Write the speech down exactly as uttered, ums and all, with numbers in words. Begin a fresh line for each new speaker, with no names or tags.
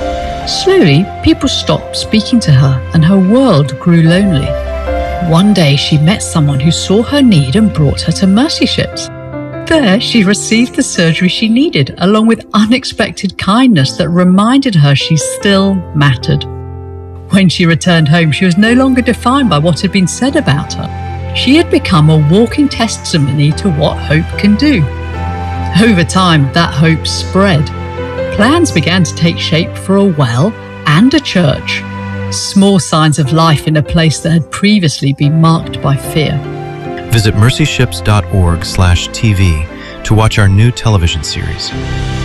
Slowly, people stopped speaking to her and her world grew lonely. One day, she met someone who saw her need and brought her to Mercy Ships. There, she received the surgery she needed, along with unexpected kindness that reminded her she still mattered. When she returned home, she was no longer defined by what had been said about her. She had become a walking testimony to what hope can do. Over time, that hope spread. Plans began to take shape for a well and a church. Small signs of life in a place that had previously been marked by fear.
Visit mercy ships dot org slash T V to watch our new television series.